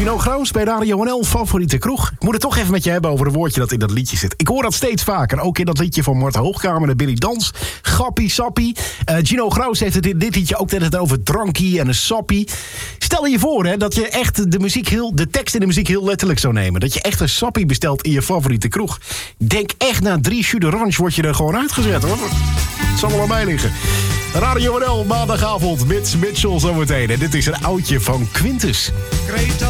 Gino Graus bij Radio NL, favoriete kroeg. Ik moet het toch even met je hebben over een woordje dat in dat liedje zit. Ik hoor dat steeds vaker, ook in dat liedje van Marta Hoogkamer en Billy Dans. Grappie, sappie. Gino Graus heeft het in dit liedje ook net over drankie en een sappie. Stel je voor hè, dat je echt de tekst in de muziek heel letterlijk zou nemen. Dat je echt een sappie bestelt in je favoriete kroeg. Denk echt na 3 jus d'orange word je er gewoon uitgezet hoor. Het zal wel aan mij liggen. Radio NL, maandagavond, Mitch Mitchell zometeen. En dit is een oudje van Quintus.